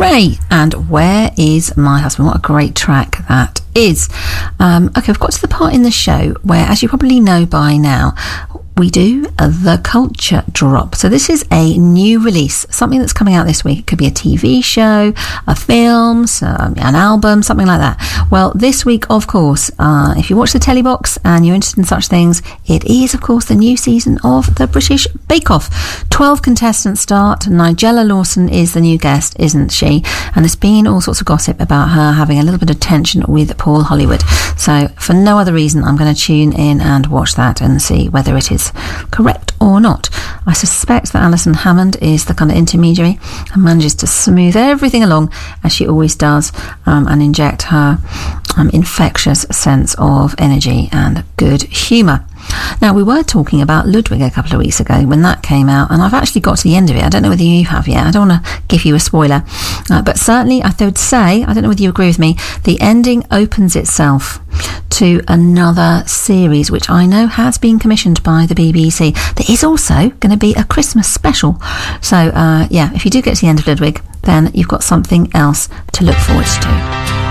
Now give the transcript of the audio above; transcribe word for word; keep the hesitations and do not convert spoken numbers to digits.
Ray and Where Is My Husband? What a great track that is. Um, okay, we've got to the part in the show where, as you probably know by now, we do a The Culture Drop. So this is a new release, something that's coming out this week. It could be a T V show, a film, so, an album, something like that. Well, this week, of course, uh, if you watch the telly box and you're interested in such things, it is, of course, the new season of the British Bake Off. twelve contestants start. Nigella Lawson is the new guest, isn't she? And there's been all sorts of gossip about her having a little bit of tension with Paul Hollywood. So for no other reason, I'm going to tune in and watch that and see whether it is correct or not. I suspect that Alison Hammond is the kind of intermediary and manages to smooth everything along, as she always does, um, and inject her um, infectious sense of energy and good humour. Now, we were talking about Ludwig a couple of weeks ago when that came out, and I've actually got to the end of it. I don't know whether you have yet. I don't want to give you a spoiler, uh, but certainly I would say, I don't know whether you agree with me, the ending opens itself to another series, which I know has been commissioned by the B B C. There is also going to be a Christmas special. So, uh, yeah, if you do get to the end of Ludwig, then you've got something else to look forward to.